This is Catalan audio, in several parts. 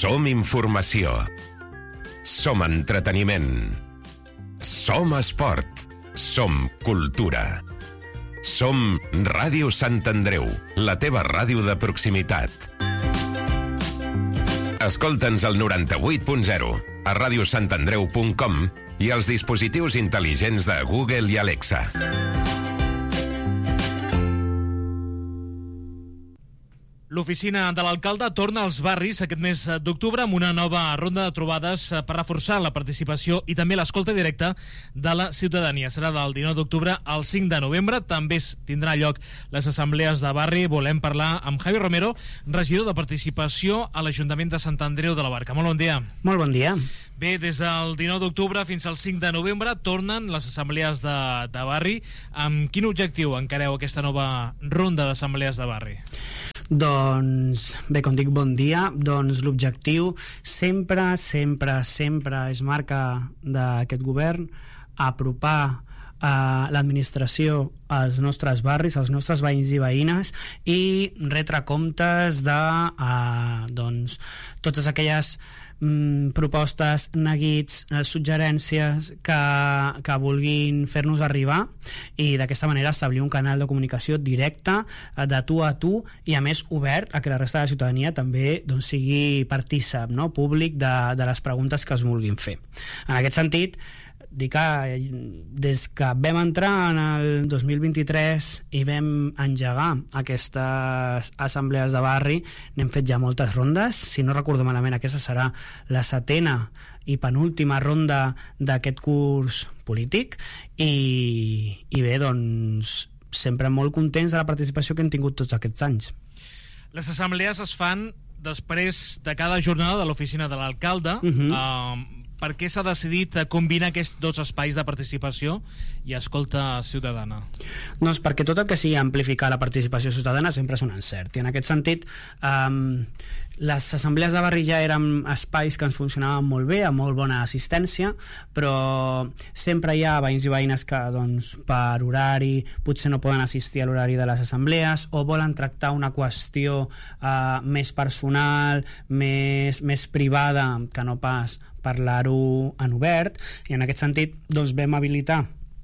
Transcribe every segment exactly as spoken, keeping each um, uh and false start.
Som informació. Som entreteniment. Som esport. Som cultura. Som Ràdio Sant Andreu, la teva ràdio de proximitat. Escolta'ns al noranta-vuit punt zero, a radiosantandreu punt com i als dispositius intel·ligents de Google i Alexa. L'oficina de l'alcalde torna als barris aquest mes d'octubre amb una nova ronda de trobades per reforçar la participació i també l'escolta directa de la ciutadania. Serà del dinou d'octubre al cinc de novembre. També tindrà lloc les assemblees de barri. Volem parlar amb Javi Romero, regidor de participació a l'Ajuntament de Sant Andreu de la Barca. Molt bon dia. Molt bon dia. Bé, des del dinou d'octubre fins al cinc de novembre tornen les assemblees de, de barri. Amb quin objectiu encareu aquesta nova ronda d'assemblees de barri? Doncs, bé, com dic, bon dia. Doncs l'objectiu sempre, sempre, sempre es marca d'aquest govern apropar a l'administració als nostres barris, als nostres veïns i veïnes i retre comptes de uh, doncs, totes aquelles mm, propostes, neguits, eh, suggerències que, que vulguin fer-nos arribar i d'aquesta manera establir un canal de comunicació directe eh, de tu a tu i a més obert a que la resta de la ciutadania també doncs, sigui partícip, no? Públic de, de les preguntes que es vulguin fer. En aquest sentit, dic que des que vam entrar en el dos mil vint-i-tres i vam engegar aquestes assemblees de barri, n'hem fet ja moltes rondes. Si no recordo malament, aquesta serà la setena i penúltima ronda d'aquest curs polític i, i bé, doncs sempre molt contents de la participació que hem tingut tots aquests anys. Les assemblees es fan després de cada jornada de l'oficina de l'alcalde. uh-huh. uh, Per què s'ha decidit combinar aquests dos espais de participació i escolta ciutadana? Doncs perquè tot el que sigui amplificar la participació ciutadana sempre és un encert. I en aquest sentit, um, les assemblees de barri ja eren espais que ens funcionaven molt bé, amb molt bona assistència, però sempre hi ha veïns i veïnes que doncs, per horari potser no poden assistir a l'horari de les assemblees o volen tractar una qüestió uh, més personal, més, més privada, que no pas parlar-ho en obert, i en aquest sentit doncs, vam habilitar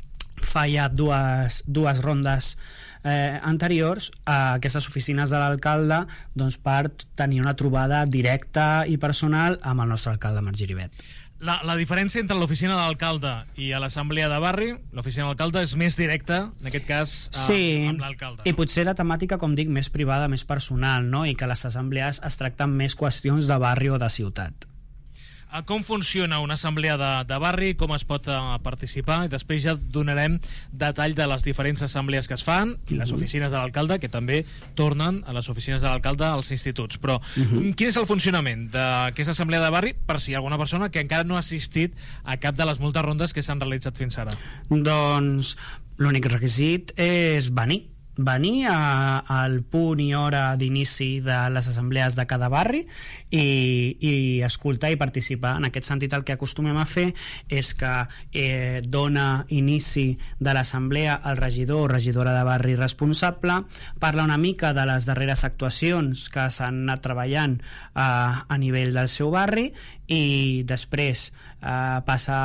fa ja dues, dues rondes eh, anteriors a aquestes oficines de l'alcalde doncs, per tenir una trobada directa i personal amb el nostre alcalde, Marc Giribet. La, la diferència entre l'oficina de l'alcalde i a l'assemblea de barri, l'oficina de l'alcalde és més directa, en aquest cas a, sí, amb l'alcalde. I potser la temàtica, com dic, més privada, més personal, no? I que les assemblees es tracten més qüestions de barri o de ciutat. Com funciona una assemblea de, de barri, com es pot uh, participar, i després ja donarem detall de les diferents assemblees que es fan i les oficines de l'alcalde, que també tornen a les oficines de l'alcalde als instituts. Però uh-huh. quin és el funcionament d'aquesta assemblea de barri per si hi ha alguna persona que encara no ha assistit a cap de les moltes rondes que s'han realitzat fins ara? Doncs l'únic requisit és venir venir a, al punt i hora d'inici de les assemblees de cada barri i, i escoltar i participar. En aquest sentit, el que acostumem a fer és que eh, dona inici de l'assemblea el regidor o regidora de barri responsable, parla una mica de les darreres actuacions que s'han anat treballant eh, a nivell del seu barri i després eh, passa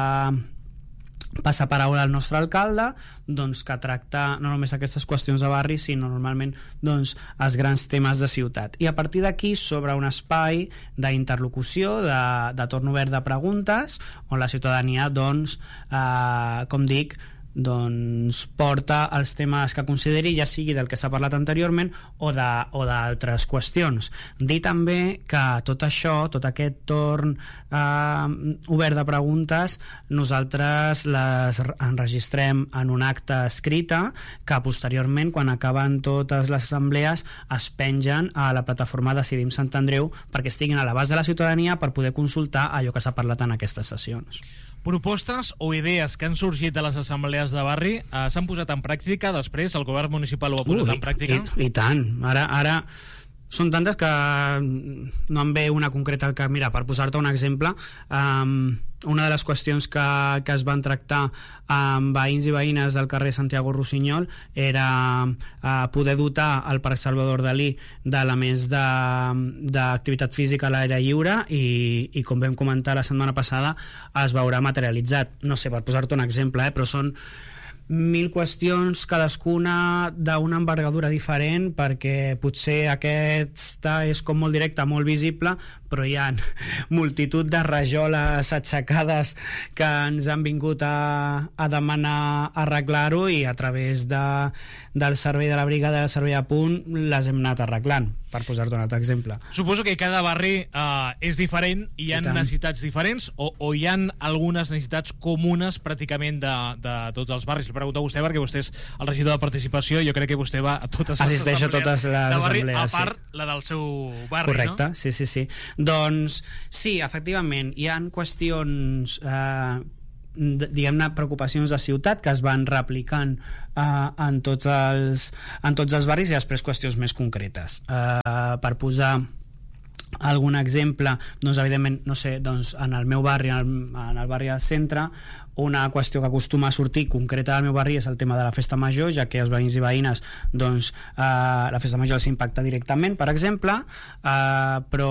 passa paraula al nostre alcalde, doncs, que tracta no només aquestes qüestions de barri, sinó normalment doncs, els grans temes de ciutat. I a partir d'aquí s'obre un espai d'interlocució, de, de torn obert de preguntes, on la ciutadania, doncs, eh, com dic, doncs porta els temes que consideri, ja sigui del que s'ha parlat anteriorment o de, o d'altres qüestions. Dir també que tot això, tot aquest torn eh, obert de preguntes, nosaltres les enregistrem en un acte escrita que posteriorment, quan acaben totes les assemblees, es pengen a la plataforma Decidim Sant Andreu perquè estiguin a l'abast de la ciutadania per poder consultar allò que s'ha parlat en aquestes sessions. Propostes o idees que han sorgit de les assemblees de barri eh, s'han posat en pràctica després? El govern municipal ho ha posat uh, en pràctica? I, i tant. Ara, ara són tantes que no em ve una concreta que, mira, per posar-te un exemple, um, una de les qüestions que, que es van tractar amb veïns i veïnes del carrer Santiago Rossinyol era uh, poder dotar el Parc Salvador Dalí d'elements d'activitat física a l'aire lliure i, i com vam comentar la setmana passada es veurà materialitzat. No sé, per posar-te un exemple, eh, però són mil qüestions, cadascuna d'una envergadura diferent, perquè potser aquesta és com molt directa, molt visible, però hi ha multitud de rajoles aixecades que ens han vingut a, a demanar arreglar-ho i a través de, del servei de la brigada del servei a punt les hem anat arreglant, per posar-te un altre exemple. Suposo que cada barri uh, és diferent, hi ha necessitats diferents o, o hi ha algunes necessitats comunes pràcticament de, de tots els barris. Li pregunto a vostè perquè vostè és el regidor de participació i jo crec que vostè va a totes les assisteix a totes les barri, assemblees, a part sí. La del seu barri. Correcte, no? sí, sí, sí. Doncs sí, efectivament, hi ha qüestions eh, diguem-ne preocupacions de ciutat que es van replicant eh, en, tots els, en tots els barris i després qüestions més concretes. Eh, per posar algun exemple, doncs evidentment, no sé, doncs en el meu barri, en el, en el barri del centre, una qüestió que acostuma a sortir concreta del meu barri és el tema de la festa major, ja que els veïns i veïnes doncs eh, la festa major els impacta directament, per exemple, eh, però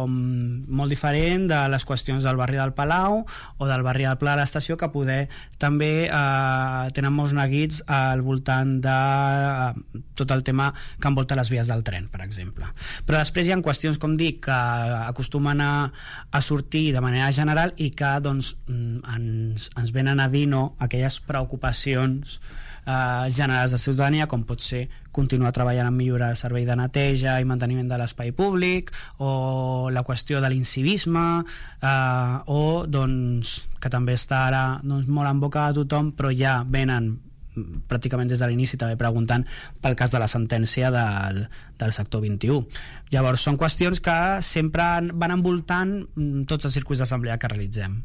molt diferent de les qüestions del barri del Palau o del barri del Pla de l'Estació, que poder també eh, tenen molts neguits al voltant de eh, tot el tema que envolta les vies del tren, per exemple. Però després hi ha qüestions, com dic, que acostumen a, a sortir de manera general i que doncs ens, ens venen a dir no aquelles preocupacions eh, generals de ciutadania, com pot ser continuar treballant en millorar el servei de neteja i manteniment de l'espai públic, o la qüestió de l'incivisme, eh, o doncs que també està ara doncs, molt en boca de tothom, però ja venen pràcticament des de l'inici també preguntant pel cas de la sentència del, del sector vint-i-u. Llavors són qüestions que sempre van envoltant tots els circuits d'assemblea que realitzem.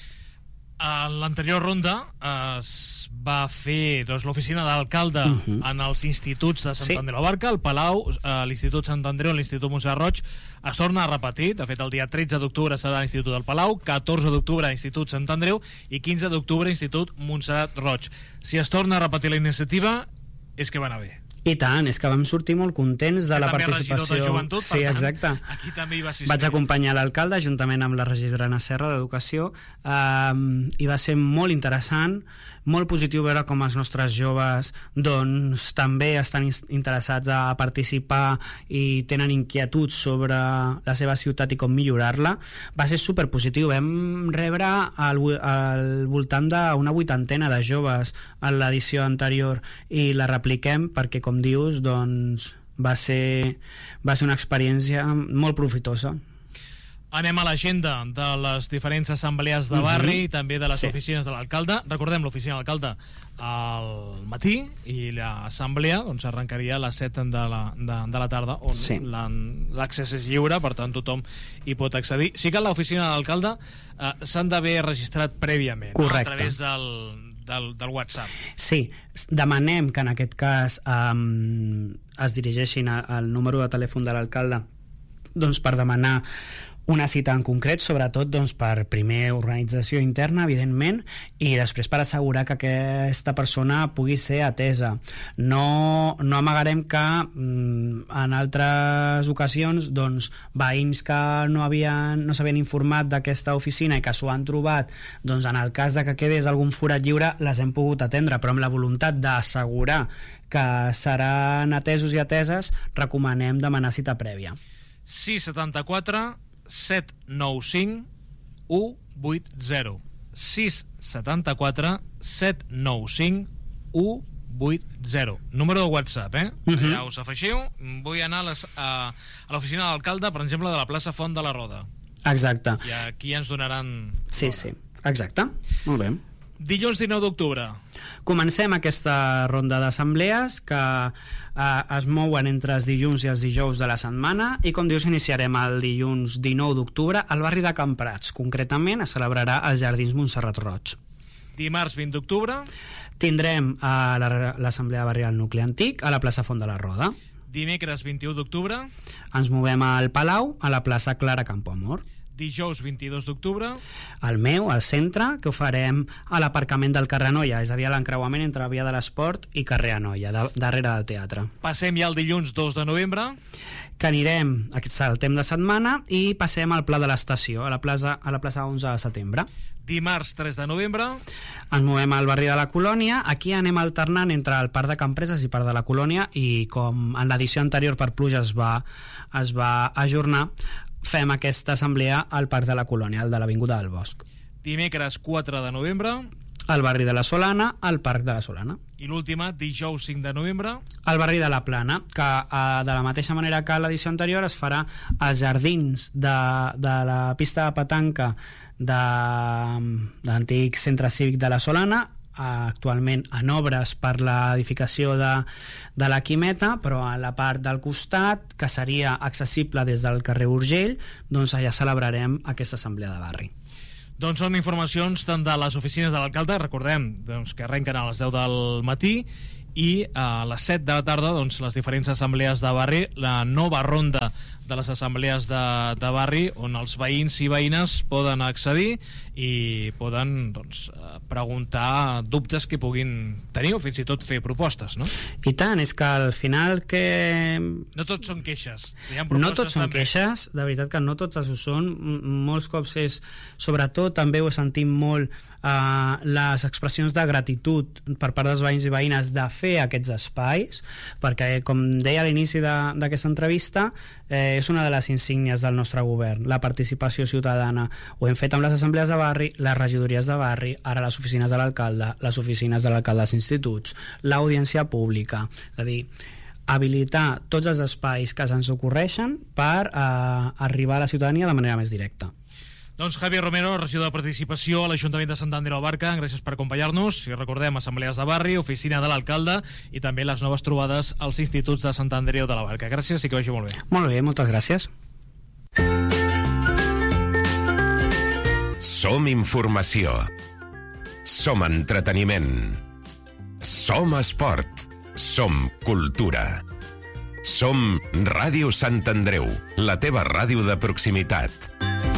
A l'anterior ronda es va fer doncs, l'oficina d'alcalde uh -huh. en els instituts de Sant sí. Andreu Abarca, el Palau, eh, l'Institut Sant Andreu, l'Institut Montserrat Roig. Es torna a repetir, de fet el dia tretze d'octubre serà l'Institut del Palau, catorze d'octubre Institut Sant Andreu i quinze d'octubre Institut Montserrat Roig. Si es torna a repetir la iniciativa és que va anar bé. I tant, és que vam sortir molt contents de que la també participació. De joventut, sí, tant, exacte. Aquí també hi va assistir. Vaig acompanyar l'alcalde juntament amb la regidora Anna Serra d'Educació eh, i va ser molt interessant, molt positiu veure com els nostres joves doncs també estan interessats a participar i tenen inquietuds sobre la seva ciutat i com millorar-la. Va ser superpositiu. Vam rebre al, al voltant d'una vuitantena de joves en l'edició anterior i la repliquem perquè, com dius, doncs va ser, va ser una experiència molt profitosa. Anem a l'agenda de les diferents assemblees de barri uh -huh. i també de les sí. oficines de l'alcalde. Recordem, l'oficina de l'alcalde al matí i l'assemblea doncs, arrencaria a les set de la, de, de la tarda, on sí. l'accés és lliure, per tant tothom hi pot accedir. Sí que a l'oficina de l'alcalde eh, s'han d'haver registrat prèviament, no? A través del, del, del WhatsApp. Sí, demanem que en aquest cas um, es dirigeixin al número de telèfon de l'alcalde doncs, per demanar una cita en concret, sobretot doncs, per primer organització interna, evidentment, i després per assegurar que aquesta persona pugui ser atesa. No, no amagarem que mm, en altres ocasions doncs, veïns que no havien, no s'havien informat d'aquesta oficina i que s'ho han trobat, doncs en el cas de que quedés algun forat lliure les hem pogut atendre, però amb la voluntat d'assegurar que seran atesos i ateses, recomanem demanar cita prèvia. sis setanta-quatre set nou cinc u vuit zero sis setanta-quatre set nou cinc u vuit zero. Número de WhatsApp, eh? Uh -huh. Ja us afegiu. Vull anar a, les, a, a l'oficina de l'alcalde, per exemple, de la plaça Font de la Roda. Exacte. I aquí ens donaran... Sí, l'hora. Sí. Exacte. Molt bé. Dilluns dinou d'octubre. Comencem aquesta ronda d'assemblees que eh, es mouen entre els dilluns i els dijous de la setmana i, com dius, iniciarem el dilluns dinou d'octubre al barri de Camprats. Concretament es celebrarà als Jardins Montserrat Roig. Dimarts vint d'octubre tindrem eh, l'assemblea barrial Nucli Antic a la plaça Font de la Roda. Dimecres vint-i-u d'octubre. Ens movem al Palau, a la plaça Clara Campoamor. Dijous vint-i-dos d'octubre. El meu, al centre, que ho farem a l'aparcament del carrer Anoia, és a dir, a l'encreuament entre Via de l'Esport i carrer Anoia, de, darrere del teatre. Passem ja el dilluns dos de novembre. Que anirem, aquest és el temps de setmana, i passem al Pla de l'Estació, a la plaça, a la plaça onze de setembre. Dimarts tres de novembre. Ens movem al barri de la Colònia. Aquí anem alternant entre el Parc de Campreses i Parc de la Colònia, i com en l'edició anterior per pluja es va, es va ajornar, fem aquesta assemblea al Parc de la Colònia, el de l'Avinguda del Bosc. Dimecres quatre de novembre. Al barri de la Solana, al Parc de la Solana. I l'última, dijous cinc de novembre. Al barri de la Plana, que eh, de la mateixa manera que l'edició anterior es farà als jardins de, de la pista de petanca de, de l'antic centre cívic de la Solana, actualment en obres per l'edificació de, de la Quimeta, però a la part del costat, que seria accessible des del carrer Urgell, doncs allà celebrarem aquesta assemblea de barri. Doncs són informacions tant de les oficines de l'alcalde, recordem doncs, que arrenquen a les deu del matí, i a les set de la tarda doncs, les diferents assemblees de barri, la nova ronda de les assemblees de, de barri, on els veïns i veïnes poden accedir i poden doncs, preguntar dubtes que puguin tenir o fins i tot fer propostes, no? I tant, és que al final que... No tots són queixes. No tots són també. queixes, de veritat que no tots ho són. Molts cops és, sobretot també ho sentim molt, eh, les expressions de gratitud per part dels veïns i veïnes de fer aquests espais, perquè com deia a l'inici d'aquesta entrevista, eh, és una de les insígnies del nostre govern, la participació ciutadana. Ho hem fet amb les assemblees de barri, les regidories de barri, ara les oficines de l'alcalde, les oficines de l'alcalde dels instituts, l'audiència pública, és a dir, habilitar tots els espais que se'ns ocorreixen per eh, arribar a la ciutadania de manera més directa. Doncs Javier Romero, regidor de Participació a l'Ajuntament de Sant Andreu Abarca, gràcies per acompanyar-nos. I recordem, assemblees de barri, oficina de l'alcalde i també les noves trobades als instituts de Sant Andreu de la Barca. Gràcies i que vagi molt bé. Molt bé, moltes gràcies. Som informació. Som entreteniment. Som esport. Som cultura. Som Ràdio Sant Andreu, la teva ràdio de proximitat.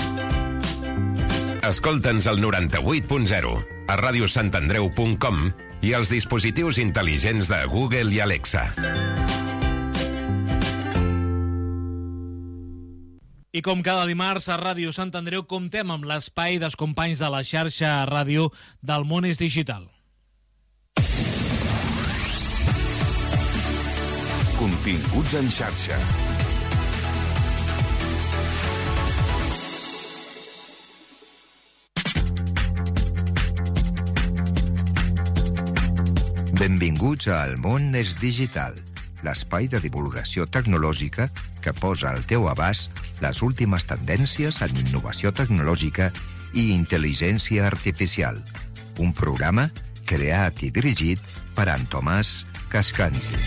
Escolta'ns al noranta-vuit punt zero, a radiosantandreu punt com i als dispositius intel·ligents de Google i Alexa. I com cada dimarts a Ràdio Sant Andreu comptem amb l'espai dels companys de la xarxa ràdio del Món és Digital. Continguts en xarxa. Benvinguts a El Món és Digital, l'espai de divulgació tecnològica que posa al teu abast les últimes tendències en innovació tecnològica i intel·ligència artificial. Un programa creat i dirigit per en Tomàs Cascanti.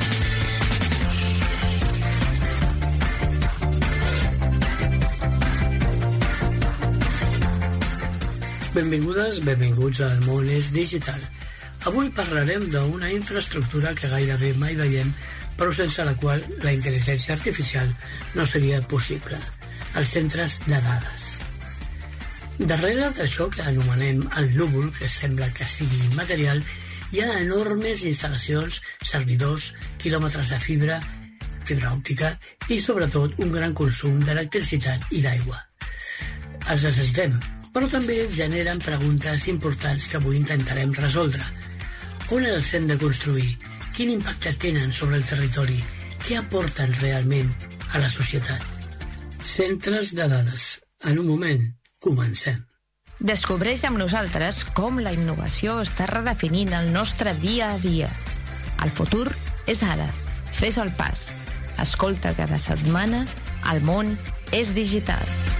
Benvingudes, benvinguts al Món és Digital. Avui parlarem d'una infraestructura que gairebé mai veiem, però sense la qual la intel·ligència artificial no seria possible: els centres de dades. Darrere d'això que anomenem el núvol, que sembla que sigui immaterial, hi ha enormes instal·lacions, servidors, quilòmetres de fibra, fibra òptica i, sobretot, un gran consum d'electricitat i d'aigua. Els necessitem, però també generen preguntes importants que avui intentarem resoldre. On els hem de construir? Quin impacte tenen sobre el territori? Què aporten realment a la societat? Centres de dades. En un moment, comencem. Descobreix amb nosaltres com la innovació està redefinint el nostre dia a dia. El futur és ara. Fes el pas. Escolta cada setmana El Món és Digital.